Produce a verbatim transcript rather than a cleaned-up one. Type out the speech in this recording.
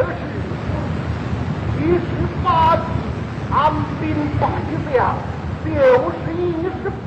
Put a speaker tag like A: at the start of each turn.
A: 可是一十八计，安兵败将，就是一十